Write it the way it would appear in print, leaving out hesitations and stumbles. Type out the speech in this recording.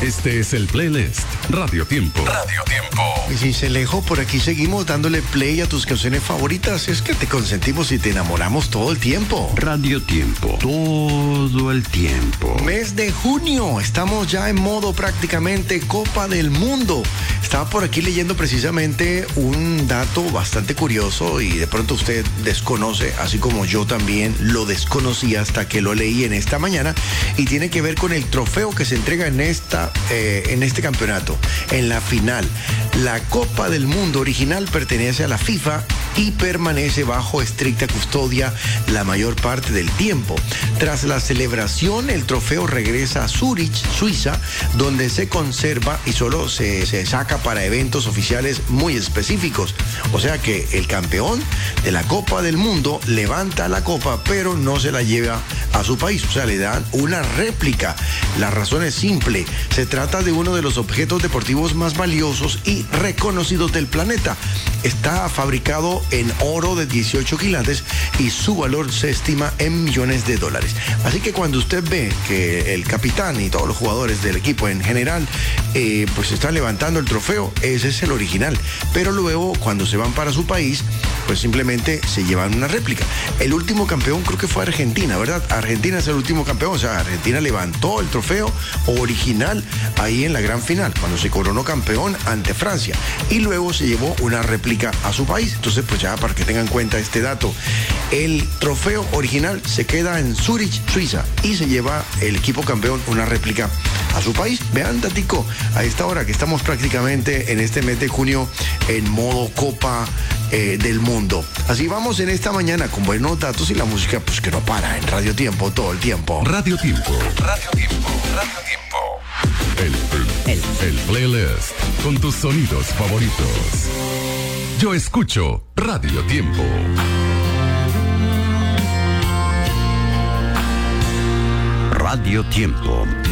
Este es el playlist Radio Tiempo. Radio Tiempo. Y sin ser lejos, por aquí seguimos dándole play a tus canciones favoritas. Es que te consentimos y te enamoramos todo el tiempo. Radio Tiempo, todo el tiempo. Mes de junio, estamos ya en modo prácticamente Copa del Mundo. Estaba por aquí leyendo precisamente un dato bastante curioso y de pronto usted desconoce, así como yo también lo desconocí hasta que lo leí en esta mañana, y tiene que ver con el trofeo que se entrega en este campeonato, en la final. La Copa del Mundo original pertenece a la FIFA y permanece bajo estricta custodia la mayor parte del tiempo. Tras la celebración, el trofeo regresa a Zúrich, Suiza, donde se conserva y solo se saca para eventos oficiales muy específicos. O sea que el campeón de la Copa del Mundo levanta la copa, pero no se la lleva a su país. O sea, le dan una réplica. La razón es simple. Se trata de uno de los objetos deportivos más valiosos y reconocidos del planeta. Está fabricado en oro de 18 quilates y su valor se estima en millones de dólares. Así que cuando usted ve que el capitán y todos los jugadores del equipo en general pues están levantando el trofeo, ese es el original. Pero luego cuando se van para su país, pues simplemente se llevan una réplica. El último campeón creo que fue Argentina, ¿verdad? Argentina es el último campeón. O sea, Argentina levantó el trofeo original ahí en la gran final, cuando se coronó campeón ante Francia. Y luego se llevó una réplica a su país. Entonces, pues ya para que tengan en cuenta este dato, el trofeo original se queda en Zúrich, Suiza, y se lleva el equipo campeón una réplica a su país. Vean, Tatico, a esta hora que estamos prácticamente en este mes de junio en modo Copa del Mundo. Así vamos en esta mañana con buenos datos y la música pues que no para en Radio Tiempo todo el tiempo. Radio Tiempo. Radio Tiempo. Radio Tiempo. El playlist con tus sonidos favoritos. Yo escucho Radio Tiempo. Radio Tiempo,